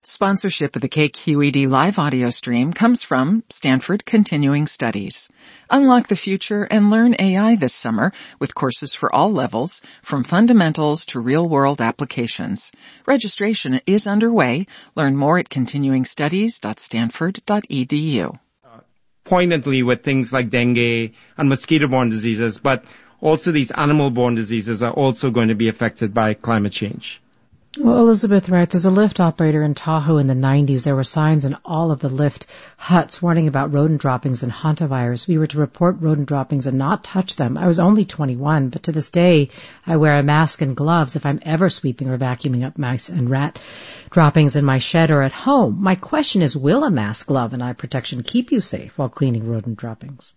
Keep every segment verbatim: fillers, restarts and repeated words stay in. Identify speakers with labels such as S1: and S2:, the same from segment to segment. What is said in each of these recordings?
S1: Sponsorship of the K Q E D live audio stream comes from Stanford Continuing Studies. Unlock the future and learn A I this summer with courses for all levels, from fundamentals to real-world applications. Registration is underway. Learn more at continuing studies dot stanford dot e d u.
S2: Poignantly with things like dengue and mosquito-borne diseases, but also these animal-borne diseases are also going to be affected by climate change.
S3: Well, Elizabeth writes, as a Lyft operator in Tahoe in the nineties, there were signs in all of the Lyft huts warning about rodent droppings and hantavirus. We were to report rodent droppings and not touch them. I was only twenty-one, but to this day, I wear a mask and gloves if I'm ever sweeping or vacuuming up mice and rat droppings in my shed or at home. My question is, will a mask, glove, and eye protection keep you safe while cleaning rodent droppings?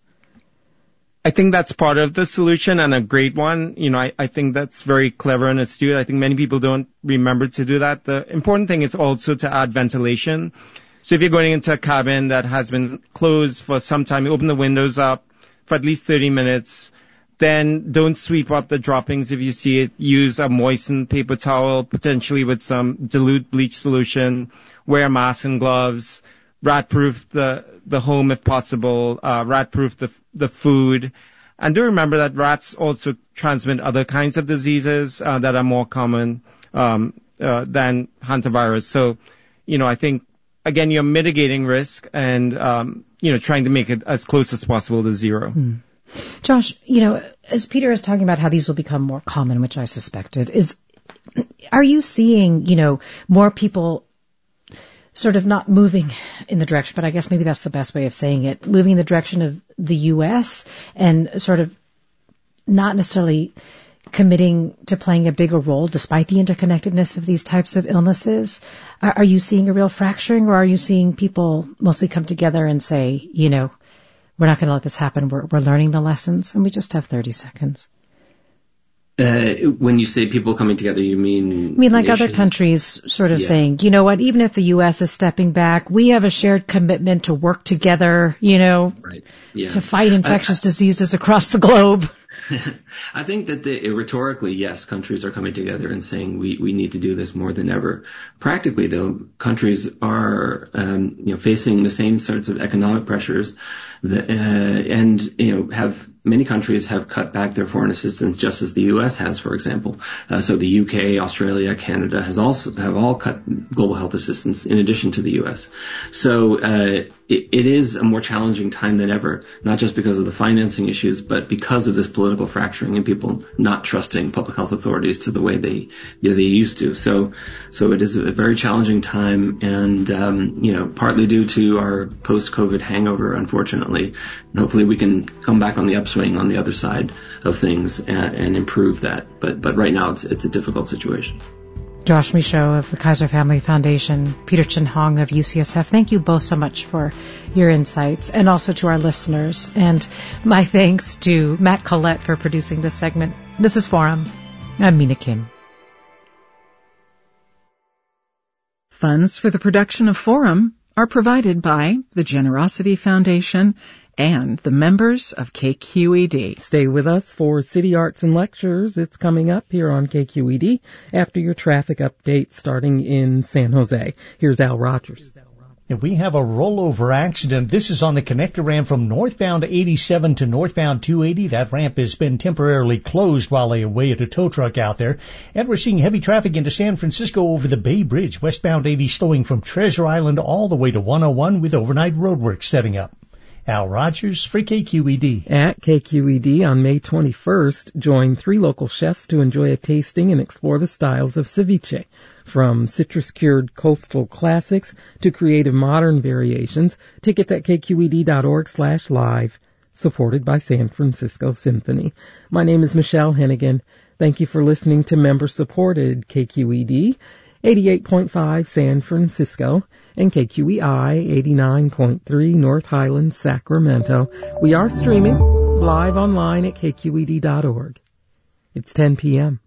S2: I think that's part of the solution and a great one. You know, I, I think that's very clever and astute. I think many people don't remember to do that. The important thing is also to add ventilation. So if you're going into a cabin that has been closed for some time, you open the windows up for at least thirty minutes. Then don't sweep up the droppings if you see it. Use a moistened paper towel, potentially with some dilute bleach solution. Wear a mask and gloves. Rat-proof the, the home if possible. Uh, rat-proof the, the food. And do remember that rats also transmit other kinds of diseases, uh, that are more common, um, uh, than hantavirus. So, you know, I think, again, you're mitigating risk and, um, you know, trying to make it as close as possible to zero.
S3: Hmm. Josh, you know, as Peter is talking about how these will become more common, which I suspected, is, are you seeing, you know, more people sort of not moving in the direction, but I guess maybe that's the best way of saying it, moving in the direction of the U S and sort of not necessarily committing to playing a bigger role despite the interconnectedness of these types of illnesses? Are, are you seeing a real fracturing, or are you seeing people mostly come together and say, you know, we're not going to let this happen, we're, we're learning the lessons, and we just have thirty seconds?
S4: Uh, when you say people coming together, you mean
S3: I mean like
S4: nations?
S3: Other countries sort of
S4: yeah.
S3: saying, you know what, even if the U S is stepping back, we have a shared commitment to work together, you know,
S4: right. yeah.
S3: to fight infectious
S4: I,
S3: diseases across the globe.
S4: I think that the, rhetorically, yes, countries are coming together and saying we, we need to do this more than ever. Practically, though, countries are um, you know facing the same sorts of economic pressures, that, uh, and you know have many countries have cut back their foreign assistance, just as the U S has, for example. Uh, so the U K, Australia, Canada has also have all cut global health assistance in addition to the U S. So uh, it, it is a more challenging time than ever, not just because of the financing issues, but because of this political fracturing and people not trusting public health authorities to the way they you know, they used to. So so it is a very challenging time, and um, you know partly due to our post-COVID hangover, unfortunately. And hopefully we can come back on the upswing on the other side of things and, and improve that. But but right now it's it's a difficult situation.
S3: Josh Michaud of the Kaiser Family Foundation, Peter Chin Hong of U C S F, thank you both so much for your insights, and also to our listeners. And my thanks to Matt Collette for producing this segment. This is Forum. I'm Mina Kim.
S1: Funds for the production of Forum are provided by the Generosity Foundation and the members of K Q E D.
S5: Stay with us for City Arts and Lectures. It's coming up here on K Q E D after your traffic update starting in San Jose. Here's Al Rogers.
S6: And we have a rollover accident. This is on the connector ramp from northbound eighty-seven to northbound two eighty. That ramp has been temporarily closed while they await a tow truck out there. And we're seeing heavy traffic into San Francisco over the Bay Bridge. Westbound eighty slowing from Treasure Island all the way to one oh one with overnight roadwork setting up. Al Rogers for K Q E D.
S5: At K Q E D on May twenty-first, join three local chefs to enjoy a tasting and explore the styles of ceviche. From citrus-cured coastal classics to creative modern variations, tickets at kqed.org slash live, supported by San Francisco Symphony. My name is Michelle Hennigan. Thank you for listening to member-supported K Q E D, eighty-eight point five San Francisco, and K Q E I, eighty-nine point three North Highlands, Sacramento. We are streaming live online at k q e d dot org. It's ten p.m.